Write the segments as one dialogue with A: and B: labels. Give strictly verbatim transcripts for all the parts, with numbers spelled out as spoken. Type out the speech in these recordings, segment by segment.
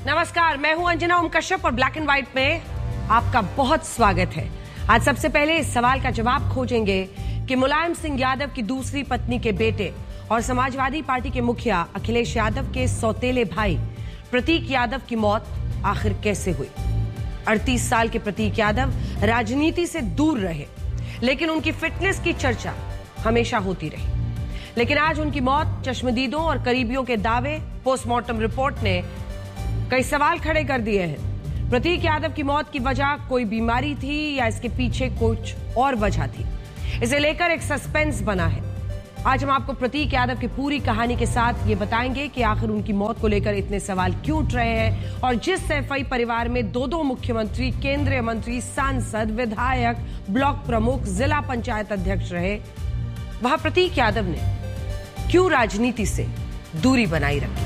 A: नमस्कार, मैं हूं अंजना ओम कश्यप और ब्लैक एंड व्हाइट में आपका बहुत स्वागत है। आज सबसे पहले इस सवाल का जवाब खोजेंगे कि मुलायम सिंह यादव की दूसरी पत्नी के बेटे और समाजवादी पार्टी के मुखिया अखिलेश यादव के सौतेले भाई प्रतीक यादव की मौत आखिर कैसे हुई। अड़तीस साल के प्रतीक यादव राजनीति से दूर रहे, लेकिन उनकी फिटनेस की चर्चा हमेशा होती रही। लेकिन आज उनकी मौत चश्मदीदों और करीबियों के दावे, पोस्टमार्टम रिपोर्ट ने कई सवाल खड़े कर दिए हैं। प्रतीक यादव की मौत की वजह कोई बीमारी थी या इसके पीछे कुछ और वजह थी, इसे लेकर एक सस्पेंस बना है। आज हम आपको प्रतीक यादव की पूरी कहानी के साथ ये बताएंगे कि आखिर उनकी मौत को लेकर इतने सवाल क्यों उठ रहे हैं और जिस सैफई परिवार में दो दो मुख्यमंत्री, केंद्रीय मंत्री, सांसद, विधायक, ब्लॉक प्रमुख, जिला पंचायत अध्यक्ष रहे, वहां प्रतीक यादव ने क्यों राजनीति से दूरी बनाई रखी।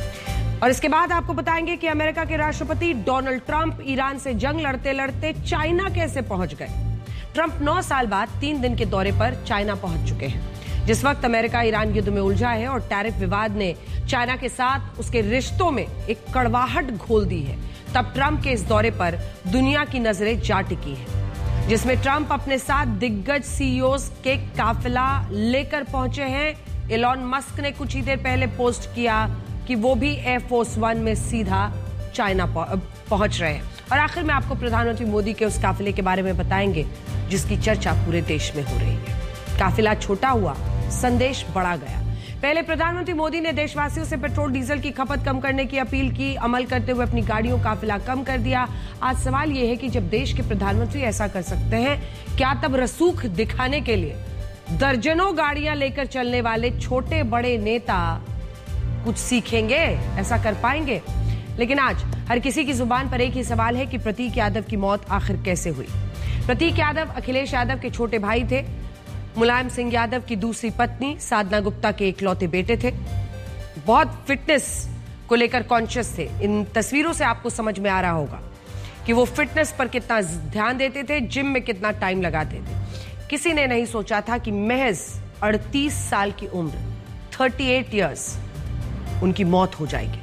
A: और इसके बाद आपको बताएंगे कि अमेरिका के राष्ट्रपति डोनाल्ड ट्रंप ईरान से जंग लड़ते लड़ते चाइना कैसे पहुंच गए। ट्रंप नौ साल बाद तीन दिन के दौरे पर चाइना पहुंच चुके हैं। जिस वक्त अमेरिका ईरान युद्ध में उलझा है और टैरिफ विवाद ने चाइना के साथ उसके रिश्तों में एक कड़वाहट घोल दी है, तब ट्रंप के इस दौरे पर दुनिया की नजरें जा टिकी है, जिसमें ट्रंप अपने साथ दिग्गज सीईओज के काफिला लेकर पहुंचे हैं। एलॉन मस्क ने कुछ ही देर पहले पोस्ट किया कि वो भी एयरफोर्स वन में सीधा चाइना पहुंच रहे हैं। और आखिर में आपको प्रधानमंत्री मोदी के उस काफिले के बारे में बताएंगे जिसकी चर्चा पूरे देश में हो रही है। काफिला छोटा हुआ, संदेश बड़ा गया। पहले प्रधानमंत्री मोदी ने देशवासियों से पेट्रोल डीजल की खपत कम करने की अपील की, अमल करते हुए अपनी गाड़ियों काफिला कम कर दिया। आज सवाल यह है कि जब देश के प्रधानमंत्री ऐसा कर सकते हैं, क्या तब रसूख दिखाने के लिए दर्जनों गाड़ियां लेकर चलने वाले छोटे बड़े नेता कुछ सीखेंगे, ऐसा कर पाएंगे? लेकिन आज हर किसी की जुबान पर एक ही सवाल है कि प्रतीक यादव की मौत आखिर कैसे हुई। प्रतीक यादव अखिलेश यादव के छोटे भाई थे, मुलायम सिंह यादव की दूसरी पत्नी साधना गुप्ता के इकलौते बेटे थे। बहुत फिटनेस को लेकर कॉन्शियस थे। इन तस्वीरों से आपको समझ में आ रहा होगा कि वो फिटनेस पर कितना ध्यान देते थे, जिम में कितना टाइम लगाते थे। किसी ने नहीं सोचा था कि महज अड़तीस साल की उम्र, अड़तीस इयर्स, उनकी मौत हो जाएगी।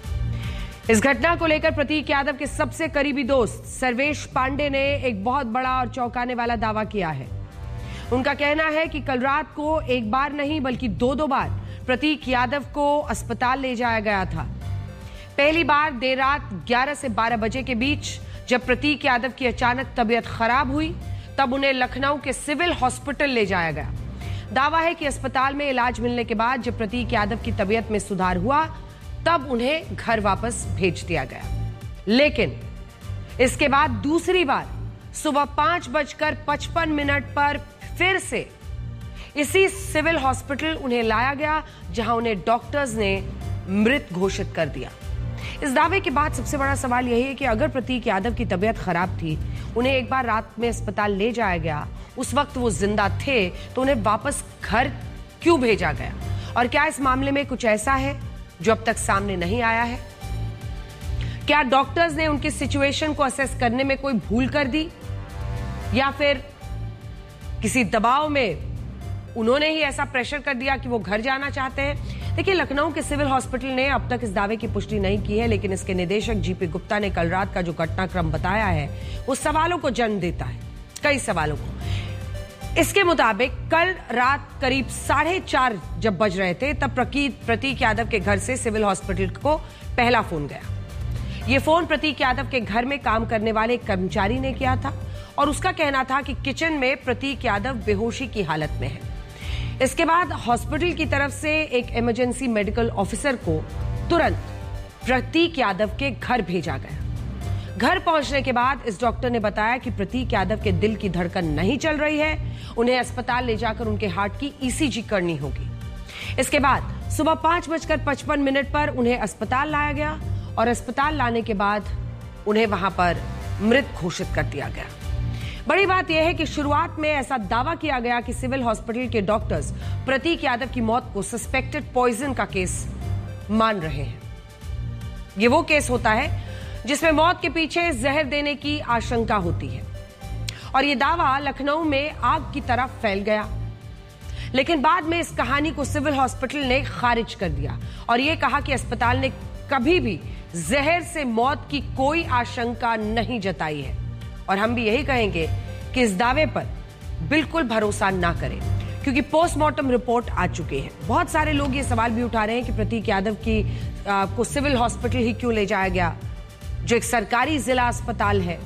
A: इस घटना को लेकर प्रतीक यादव के सबसे करीबी दोस्त सर्वेश पांडे ने एक बहुत बड़ा और चौंकाने वाला दावा किया है। उनका कहना है कि कल रात को एक बार नहीं बल्कि दो दो बार प्रतीक यादव को अस्पताल ले जाया गया था। पहली बार देर रात ग्यारह से बारह बजे के बीच जब प्रतीक यादव की अचानक तबीयत खराब हुई, तब उन्हें लखनऊ के सिविल हॉस्पिटल ले जाया गया। दावा है कि अस्पताल में इलाज मिलने के बाद जब प्रतीक यादव की तबीयत में सुधार हुआ, तब उन्हें घर वापस भेज दिया गया। लेकिन इसके बाद दूसरी बार सुबह पांच बजकर पचपन मिनट पर फिर से इसी सिविल हॉस्पिटल उन्हें लाया गया, जहां उन्हें डॉक्टर्स ने मृत घोषित कर दिया। इस दावे के बाद सबसे बड़ा सवाल यही है कि अगर प्रतीक यादव की तबीयत खराब थी, उन्हें एक बार रात में अस्पताल ले जाया गया, उस वक्त वो जिंदा थे, तो उन्हें वापस घर क्यों भेजा गया? और क्या इस मामले में कुछ ऐसा है जो अब तक सामने नहीं आया है? क्या डॉक्टर्स ने उनकी सिचुएशन को असेस करने में कोई भूल कर दी, या फिर किसी दबाव में उन्होंने ही ऐसा प्रेशर कर दिया कि वो घर जाना चाहते हैं? देखिए, लखनऊ के सिविल हॉस्पिटल ने अब तक इस दावे की पुष्टि नहीं की है, लेकिन इसके निदेशक जीपी गुप्ता ने कल रात का जो घटनाक्रम बताया है, वो सवालों को जन्म देता है, कई सवालों को। इसके मुताबिक कल रात करीब साढ़े चार जब बज रहे थे, तब प्रतीक यादव के घर से सिविल हॉस्पिटल को पहला फोन गया। ये फोन प्रतीक यादव के घर में काम करने वाले एक कर्मचारी ने किया था और उसका कहना था कि किचन में प्रतीक यादव बेहोशी की हालत में है। इसके बाद हॉस्पिटल की तरफ से एक इमरजेंसी मेडिकल ऑफिसर को तुरंत प्रतीक यादव के घर भेजा गया। घर पहुंचने के बाद इस डॉक्टर ने बताया कि प्रतीक यादव के दिल की धड़कन नहीं चल रही है, उन्हें अस्पताल ले जाकर उनके हार्ट की ईसीजी करनी होगी। इसके बाद सुबह पांच बजकर पचपन मिनट पर उन्हें अस्पताल लाया गया और अस्पताल लाने के बाद उन्हें वहां पर मृत घोषित कर दिया गया। बड़ी बात यह है कि शुरुआत में ऐसा दावा किया गया कि सिविल हॉस्पिटल के डॉक्टर्स प्रतीक यादव की मौत को सस्पेक्टेड पॉइजन का केस मान रहे हैं। यह वो केस होता है जिसमें मौत के पीछे जहर देने की आशंका होती है, और यह दावा लखनऊ में आग की तरह फैल गया। लेकिन बाद में इस कहानी को सिविल हॉस्पिटल ने खारिज कर दिया और यह कहा कि अस्पताल ने कभी भी जहर से मौत की कोई आशंका नहीं जताई है। और हम भी यही कहेंगे कि इस दावे पर बिल्कुल भरोसा ना करें, क्योंकि पोस्टमार्टम रिपोर्ट आ चुके हैं। बहुत सारे लोग ये सवाल भी उठा रहे हैं कि प्रतीक यादव की आ, को सिविल हॉस्पिटल ही क्यों ले जाया गया, जो एक सरकारी जिला अस्पताल है।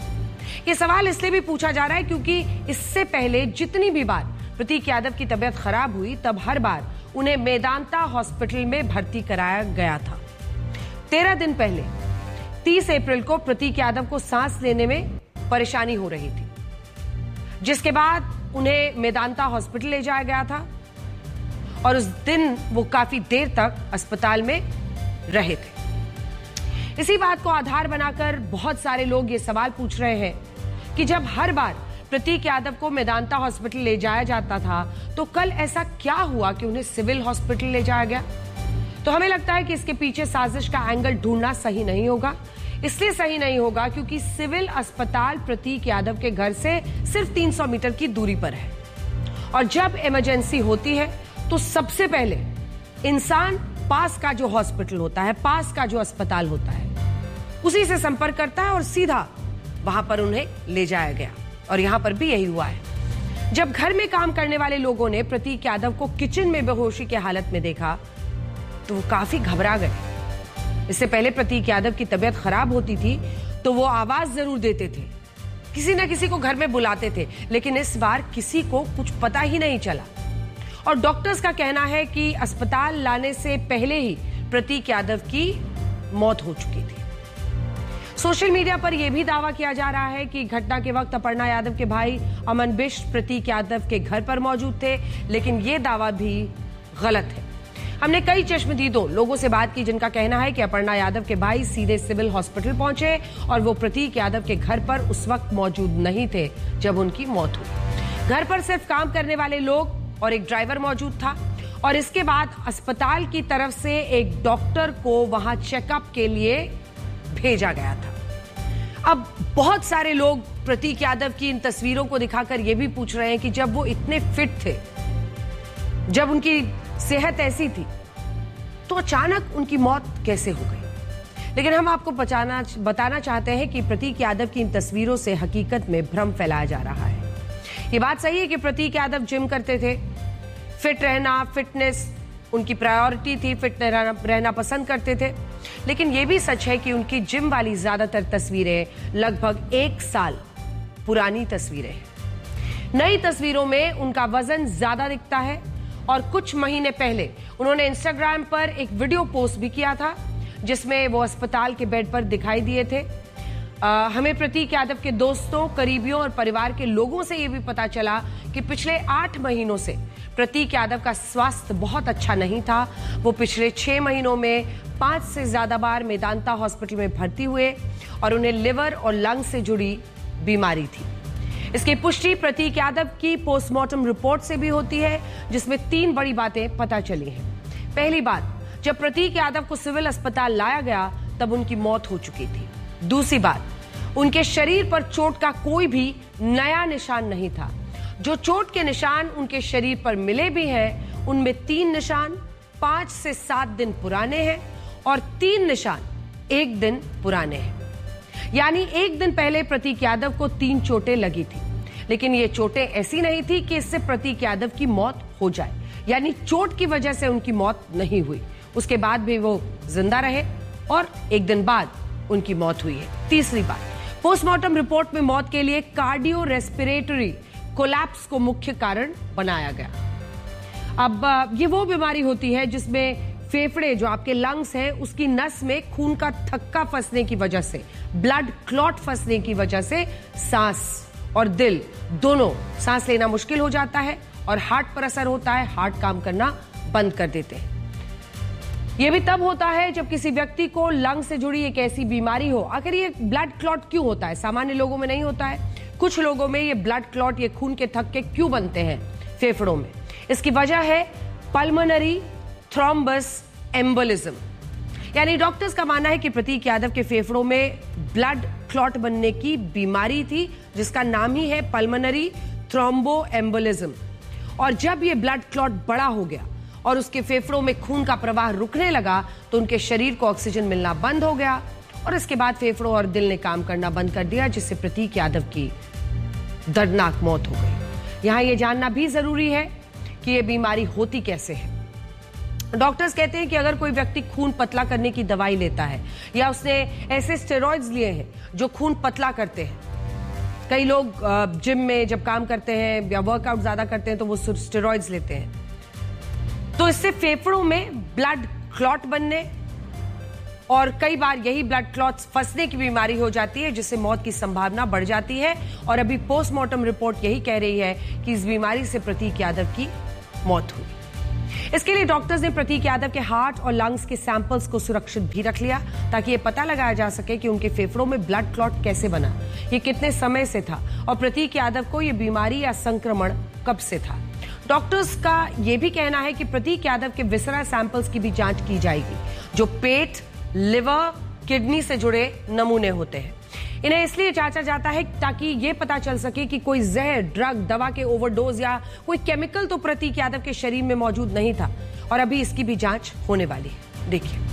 A: ये सवाल इसलिए भी पूछा जा रहा है क्योंकि इससे पहले जितनी भी बार प्रतीक यादव की तबीयत खराब हुई, तब हर बार उन्हें मेदांता हॉस्पिटल में भर्ती कराया गया था। तेरह दिन पहले तीस अप्रैल को प्रतीक यादव को सांस लेने में परेशानी हो रही थी, जिसके बाद उन्हें मेदांता हॉस्पिटल ले जाया गया था और उस दिन वो काफी देर तक अस्पताल में रहे थे। इसी बात को आधार बनाकर बहुत सारे लोग ये सवाल पूछ रहे हैं कि जब हर बार प्रतीक यादव को मेदांता हॉस्पिटल ले जाया जाता था, तो कल ऐसा क्या हुआ कि उन्हें सिविल हॉस्पिटल ले जाया गया। तो हमें लगता है कि इसके पीछे साजिश का एंगल ढूंढना सही नहीं होगा। इसलिए सही नहीं होगा क्योंकि सिविल अस्पताल प्रतीक यादव के घर से सिर्फ तीन सौ मीटर की दूरी पर है, और जब इमरजेंसी होती है तो सबसे पहले इंसान पास का जो हॉस्पिटल होता है, पास का जो अस्पताल होता है, उसी से संपर्क करता है और सीधा वहां पर उन्हें ले जाया गया। और यहां पर भी यही हुआ है। जब घर में काम करने वाले लोगों ने प्रतीक यादव को किचन में बेहोशी की हालत में देखा तो वो काफी घबरा गए। इससे पहले प्रतीक यादव की तबीयत खराब होती थी तो वो आवाज जरूर देते थे, किसी न किसी को घर में बुलाते थे, लेकिन इस बार किसी को कुछ पता ही नहीं चला। और डॉक्टर्स का कहना है कि अस्पताल लाने से पहले ही प्रतीक यादव की मौत हो चुकी थी। सोशल मीडिया पर यह भी दावा किया जा रहा है कि घटना के वक्त अपर्णा यादव के भाई अमन बिष्ट प्रतीक यादव के घर पर मौजूद थे, लेकिन यह दावा भी गलत है। हमने कई चश्मदीदों लोगों से बात की जिनका कहना है कि अपर्णा यादव के भाई सीधे सिविल हॉस्पिटल पहुंचे और वो प्रतीक यादव के घर पर उस वक्त मौजूद नहीं थे जब उनकी मौत हुई। घर पर सिर्फ काम करने वाले लोग और एक ड्राइवर मौजूद था, और इसके बाद अस्पताल की तरफ से एक डॉक्टर को वहां चेकअप के लिए भेजा गया था। अब बहुत सारे लोग प्रतीक यादव की इन तस्वीरों को दिखाकर यह भी पूछ रहे हैं कि जब वो इतने फिट थे, जब उनकी सेहत ऐसी थी, तो अचानक उनकी मौत कैसे हो गई। लेकिन हम आपको बचाना बताना चाहते हैं कि प्रतीक यादव की इन तस्वीरों से हकीकत में भ्रम फैलाया जा रहा है। ये बात सही है कि प्रतीक यादव जिम करते थे, फिट रहना, फिटनेस उनकी प्रायोरिटी थी, फिट रहना, रहना पसंद करते थे। लेकिन यह भी सच है कि उनकी जिम वाली ज्यादातर तस्वीरें लगभग एक साल पुरानी तस्वीरें हैं। नई तस्वीरों में उनका वजन ज्यादा दिखता है, और कुछ महीने पहले उन्होंने इंस्टाग्राम पर एक वीडियो पोस्ट भी किया था जिसमें वो अस्पताल के बेड पर दिखाई दिए थे। आ, हमें प्रतीक यादव के दोस्तों, करीबियों और परिवार के लोगों से यह भी पता चला कि पिछले आठ महीनों से प्रतीक यादव का स्वास्थ्य बहुत अच्छा नहीं था। वो पिछले छह महीनों में पांच से ज्यादा बार मेदांता हॉस्पिटल में भर्ती हुए और उन्हें लिवर और लंग से जुड़ी बीमारी थी। इसकी पुष्टि प्रतीक यादव की पोस्टमार्टम रिपोर्ट से भी होती है, जिसमें तीन बड़ी बातें पता चली हैं। पहली बात, जब प्रतीक यादव को सिविल अस्पताल लाया गया तब उनकी मौत हो चुकी थी। दूसरी बात, उनके शरीर पर चोट का कोई भी नया निशान नहीं था। जो चोट के निशान उनके शरीर पर मिले भी हैं, उनमें तीन निशान पांच से सात दिन पुराने हैं और तीन निशान एक दिन पुराने हैं। यानी एक दिन पहले प्रतीक यादव को तीन चोटें लगी थी, लेकिन ये चोटें ऐसी नहीं थी कि इससे प्रतीक यादव की मौत हो जाए, यानी चोट की वजह से उनकी मौत नहीं हुई। उसके बाद भी वो जिंदा रहे और एक दिन बाद उनकी मौत हुई है। तीसरी बात, पोस्टमार्टम रिपोर्ट में मौत के लिए कार्डियो रेस्पिरेटरी कोलैप्स को मुख्य कारण बनाया गया। अब ये वो बीमारी होती है जिसमें फेफड़े, जो आपके लंग्स हैं, उसकी नस में खून का थक्का फंसने की वजह से, ब्लड क्लॉट फंसने की वजह से सांस और दिल दोनों, सांस लेना मुश्किल हो जाता है और हार्ट पर असर होता है, हार्ट काम करना बंद कर देते हैं। यह भी तब होता है जब किसी व्यक्ति को लंग से जुड़ी एक ऐसी बीमारी हो। आखिर ये ब्लड क्लॉट क्यों होता है? सामान्य लोगों में नहीं होता है, कुछ लोगों में ये ब्लड क्लॉट, ये खून के थक्के क्यों बनते हैं फेफड़ों में? इसकी वजह है पल्मोनरी थ्रोम्बस एम्बोलिज्म। यानी डॉक्टर्स का मानना है कि प्रतीक यादव के फेफड़ों में ब्लड क्लॉट बनने की बीमारी थी, जिसका नाम ही है पल्मोनरी थ्रोम्बो एम्बोलिज्म। और जब ये ब्लड क्लॉट बड़ा हो गया और उसके फेफड़ों में खून का प्रवाह रुकने लगा तो उनके शरीर को ऑक्सीजन मिलना बंद हो गया और इसके बाद फेफड़ों और दिल ने काम करना बंद कर दिया, जिससे प्रतीक यादव की दर्दनाक मौत हो गई। यहां यह जानना भी जरूरी है कि यह बीमारी होती कैसे है। डॉक्टर्स कहते हैं कि अगर कोई व्यक्ति खून पतला करने की दवाई लेता है या उसने ऐसे स्टेरॉइड्स लिए हैं जो खून पतला करते हैं, कई लोग जिम में जब काम करते हैं या वर्कआउट ज्यादा करते हैं तो वो स्टेरॉइड्स लेते हैं, तो इससे फेफड़ों में ब्लड क्लॉट बनने और कई बार यही ब्लड क्लॉट्स फंसने की बीमारी हो जाती है, जिससे मौत की संभावना बढ़ जाती है। और अभी पोस्टमार्टम रिपोर्ट यही कह रही है कि इस बीमारी से प्रतीक यादव की मौत हुई। इसके लिए डॉक्टर्स ने प्रतीक यादव के हार्ट और लंग्स के सैंपल्स को सुरक्षित भी रख लिया ताकि ये पता लगाया जा सके कि उनके फेफड़ों में ब्लड क्लॉट कैसे बना, ये कितने समय से था और प्रतीक यादव को ये बीमारी या संक्रमण कब से था। डॉक्टर्स का यह भी कहना है कि प्रतीक यादव के विसरा सैंपल्स की भी जांच की जाएगी, जो पेट, लिवर, किडनी से जुड़े नमूने होते हैं। इन्हें इसलिए जांचा जाता है ताकि यह पता चल सके कि कोई जहर, ड्रग, दवा के ओवरडोज या कोई केमिकल तो प्रतीक यादव के शरीर में मौजूद नहीं था और अभी इसकी भी जांच होने वाली है। देखिए।